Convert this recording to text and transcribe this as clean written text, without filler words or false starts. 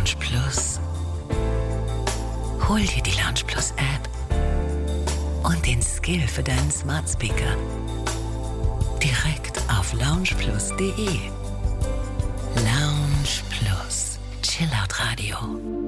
Lounge Plus. Hol dir die Lounge Plus App und den Skill für deinen Smart Speaker direkt auf loungeplus.de. Lounge Plus, Chillout Radio.